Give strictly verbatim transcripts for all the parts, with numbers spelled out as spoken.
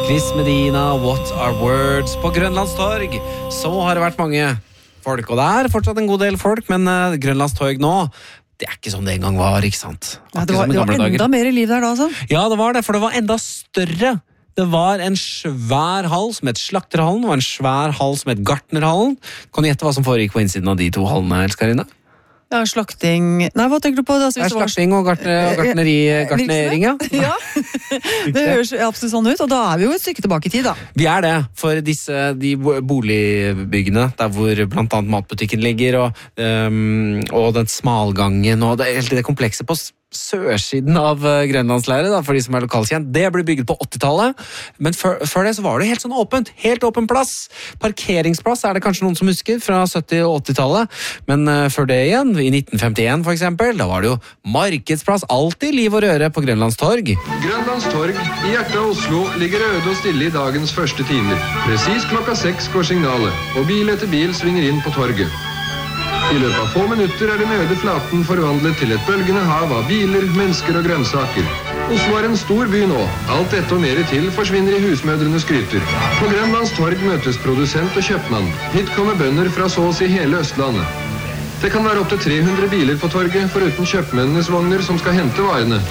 Chris Medina, What Are Words? På Grønlandstorg så har det vært mange folk, og det er fortsatt en god del folk, men uh, Grønlandstorg nå, det er ikke som det en gang var, ikke sant? Ja, det var, det var enda dager. Mer liv der da, altså. Ja, det var det, for det var enda større. Det var en svær hall som het Slakterhallen, og en svær hall som het Gartnerhallen. Kan du gjette hva som foregikk på innsiden av de to hallene, Elskarina? Ja, slakting... Nei, hva tenker du på? Det er slakting og gartner, gartneri, gartnering, ja. Ja, det høres absolutt sånn ut, og da er vi jo et stykke tilbake i tid, da. Vi er det, for disse, de boligbyggene, der hvor blant annet matbutikken ligger, og, um, og den smalgangen, og det, det komplekse på sørsiden av uh, Grønlandsleiret, da, for de som er lokalkjent, det ble bygget på åttitallet, men før, før det så var det helt sånn åpent, helt åpen plass. Parkeringsplass er det kanskje noen som husker fra sytti- og åttitallet, men uh, før det igjen, i nitten femtien for eksempel, da var det jo markedsplass, alltid liv og røre på Grønlandstorg. Grønlandstorg, i hjertet av Oslo, ligger øde og stille i dagens første timer. Precis klokka seks går signalet, og bil etter bil svinger inn på torget. I løpet av få minutter er den øde flaten forvandlet til et bølgende hav av biler, mennesker og grønnsaker. Oslo er en stor by nå. Alt dette og mer til forsvinner i husmødrenes gryter. På Grønlandstorg møtes produsent og kjøpmann. Hit kommer bønder fra så å si hele Østlandet. Det kan være opp til tre hundre biler på torget, foruten kjøpmennenes vogner som skal hente varene.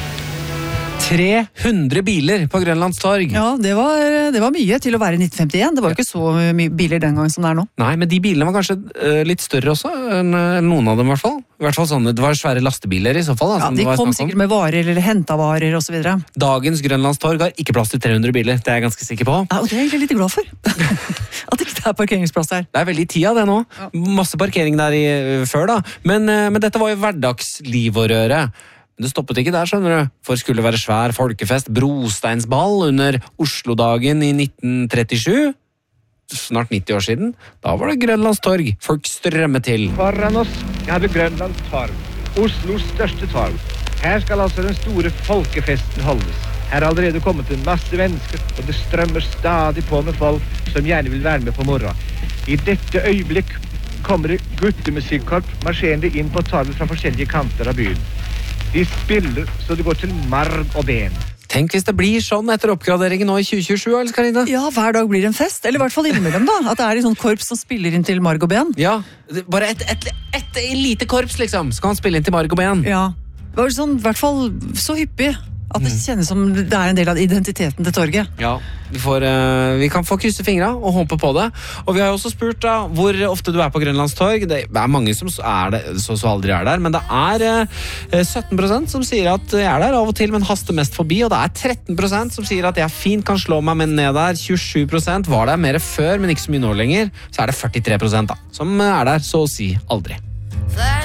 tre hundre biler på Grønlandstorg. Ja, det var, det var mye til å være nitten femtien. Det var jo ikke så mye biler den gangen som det er nå. Nei, men de bilene var kanskje uh, litt større også, enn uh, noen av dem i hvert fall. I hvert fall sånne, det var svære lastebiler i så fall. Da, ja, de kom sikkert med varer eller hentet varer og så videre. Dagens Grønlandstorg har ikke plass til tre hundre biler, det er jeg ganske sikker på. Ja, og det er jeg egentlig litt glad for. At det ikke er parkeringsplass der. Det er veldig i tida det nå. Ja. Masse parkering der i, uh, før da. Men, uh, men dette var jo hverdagsliv og røre. Men det stoppet ikke der, skjønner du. For skulle det være svær folkefest, brosteinsball under Oslo-dagen i nitten trettisju, snart nitti år siden, da var det Grønlandstorg. Folk strømmet til. Foran oss hadde Grønlandstorg, Oslos største torg. Her skal altså den store folkefesten holdes. Her er allerede kommet en masse mennesker, og det strømmer stadig på med folk som gjerne vil være med på morgen. I dette øyeblikk kommer det guttemusikkorp marsjerende inn på torget fra forskjellige kanter av byen. De spiller så det går til marg og ben. Tenk hvis det blir sånn etter oppgraderingen nå i tjue tjuesju, eller Karina? Ja, hver dag blir det en fest, eller i hvert fall innimellom da. At det er en sånn korps som spiller inn til marg og ben. Ja, bare et, et, et, et lite korps liksom, skal han spille inn til marg og ben. Ja, det var sånn, i hvert fall så hyppig. At det kjennes som det er en del av identiteten til torget. Ja, vi, får, uh, vi kan få krysse fingra og håpe på det. Og vi har jo også spurt da, hvor ofte du er på Grønlandstorg. Det er mange som er det, så, så aldri er der, men det er uh, sytten prosent som sier at jeg er der av og til, men haster mest forbi, og det er tretten prosent som sier at jeg fint kan slå meg med ned der. tjuesju prosent var der mer før, men ikke så mye nå lenger. Så er det førtitre prosent da, som er der så å si aldri.